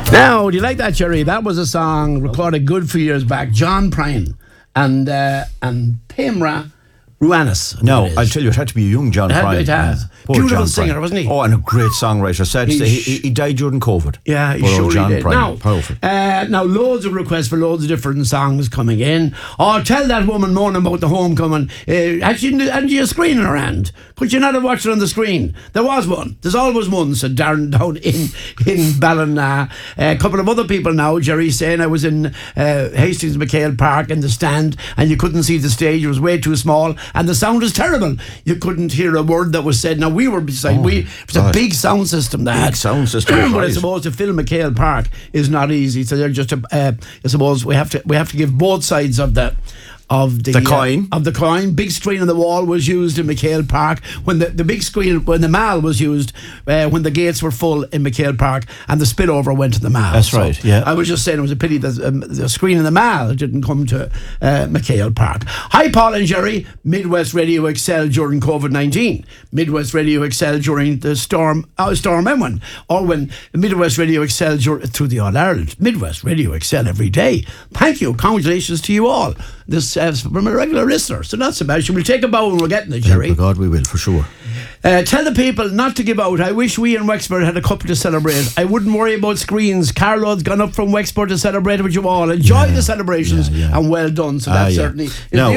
Now, do you like that, Jerry? That was a song recorded good few years back. John Prine and Pamela Ruanis. No, I'll tell you, it had to be a young John Prine. It has. Poor Beautiful John singer, Prine. wasn't he? Oh, and a great songwriter. Sad to say, he died during COVID. Yeah, he Poor old surely John did. Prine. Powerful. Now, loads of requests for loads of different songs coming in. Oh, tell that woman moaning about the homecoming. Hadn't you a screen in her hand? Could you not have watched it on the screen? There was one. There's always one, said Darren down in Ballina. A couple of other people now, Jerry saying I was in Hastings McHale Park in the stand and you couldn't see the stage. It was way too small and the sound was terrible. You couldn't hear a word that was said. Now, we were beside... it was a big sound system that. Big sound system. But I suppose to fill McHale Park is not easy. So they're just I suppose we have to give both sides of the coin. Big screen on the wall was used in McHale Park when the big screen, when the mall was used, when the gates were full in McHale Park and the spillover went to the mall. That's right, yeah. I was just saying it was a pity that the screen in the mall didn't come to McHale Park. Hi, Paul and Jerry. Midwest Radio excelled during COVID-19. Midwest Radio excelled during the Storm Ewan, or when Midwest Radio excelled through the All-Ireland. Midwest Radio excelled every day. Thank you. Congratulations to you all. This from a regular listener, so not so bad. We'll take a bow when we're getting it, Jerry. Oh God, we will, for sure. Tell the people not to give out. I wish we in Wexford had a couple to celebrate. I wouldn't worry about screens. Carlo's gone up from Wexford to celebrate with you all. Enjoy the celebrations and well done. So that certainly is the